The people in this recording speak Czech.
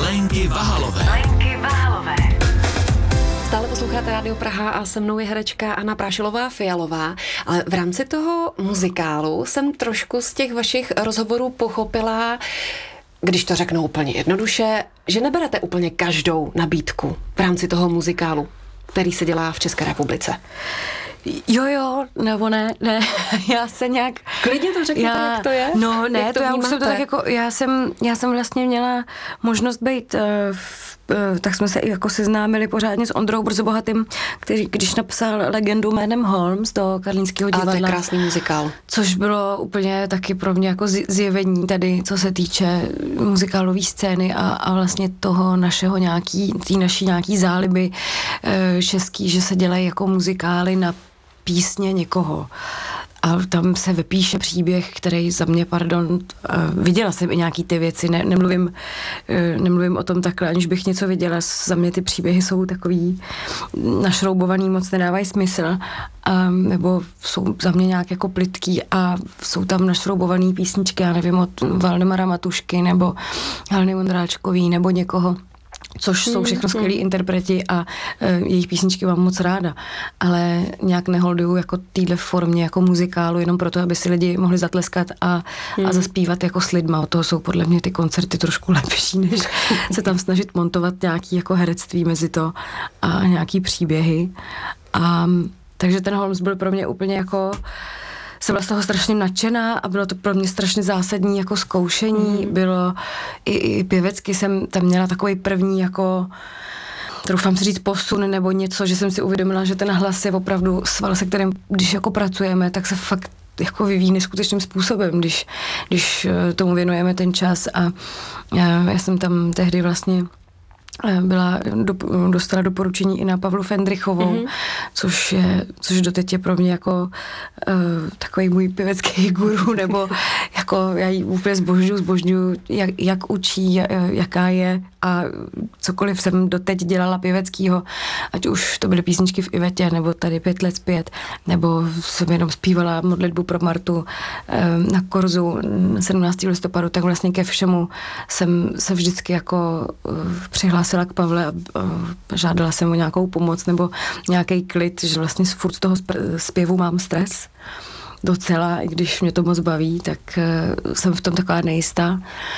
Lenky Vahalové. Stále posloucháte Rádio Praha a se mnou je herečka Anna Prášilová-Fialová, ale v rámci toho muzikálu jsem trošku z těch vašich rozhovorů pochopila, když to řeknu úplně jednoduše, že neberete úplně každou nabídku v rámci toho muzikálu, který se dělá v České republice. Jo, nebo ne, já se nějak... Klidně to řekněte, jak to je? No ne, jak to já už jsem to tak jako, já jsem vlastně měla možnost být, tak jsme se i jako seznámili pořádně s Ondrou Brzobohatým, který, když napsal Legendu jménem Holmes do Karlínského divadla. A to je krásný muzikál. Což bylo úplně taky pro mě jako zjevení tady, co se týče muzikálové scény a vlastně toho našeho naší nějaký záliby český, že se dělají jako muzikály na písně někoho. A tam se vypíše příběh, který za mě, viděla jsem i nějaký ty věci, nemluvím o tom takhle, aniž bych něco viděla, za mě ty příběhy jsou takový našroubovaný, moc nedávají smysl, nebo jsou za mě nějak jako plytký a jsou tam našroubovaný písničky, já nevím, od Valdemara Matušky, nebo Heleny Vondráčkový, nebo někoho, což jsou všechno skvělí interpreti a jejich písničky mám moc ráda, ale nějak neholduju jako téhle formě, jako muzikálu, jenom proto, aby si lidi mohli zatleskat a zaspívat jako s lidma. Od toho jsou podle mě ty koncerty trošku lepší, než se tam snažit montovat nějaký jako herectví mezi to a nějaký příběhy. Takže ten Holmes byl pro mě úplně jako... Jsem byla z toho strašně nadšená a bylo to pro mě strašně zásadní jako zkoušení. Bylo i pěvecky jsem tam měla takový první jako, troufám si říct, posun nebo něco, že jsem si uvědomila, že ten hlas je opravdu sval, se kterým, když jako pracujeme, tak se fakt jako vyvíjí neskutečným způsobem, když tomu věnujeme ten čas a já jsem tam tehdy vlastně dostala doporučení i na Pavlu Fendrichovou, což doteď je pro mě jako takový můj pěvecký guru, nebo jako já ji úplně zbožňuju, jak učí, jaká je a cokoliv jsem doteď dělala pěveckýho, ať už to byly písničky v Ivetě, nebo tady 5 let zpět, nebo jsem jenom zpívala modlitbu pro Martu na Korzu 17. listopadu, tak vlastně ke všemu jsem se vždycky jako přihlásila k Pavle a žádala jsem o nějakou pomoc nebo nějaký klid, že vlastně furt z toho zpěvu mám stres docela, i když mě to moc baví, tak jsem v tom taková nejistá.